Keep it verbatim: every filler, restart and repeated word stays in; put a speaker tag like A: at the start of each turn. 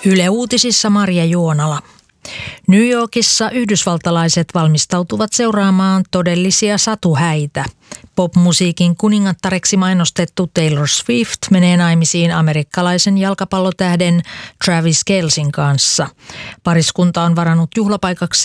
A: Yle Uutisissa Marja Juonala. New Yorkissa yhdysvaltalaiset valmistautuvat seuraamaan todellisia satuhäitä. Popmusiikin kuningattareksi mainostettu Taylor Swift menee naimisiin amerikkalaisen jalkapallotähden Travis Kelcen kanssa. Pariskunta on varannut juhlapaikaksi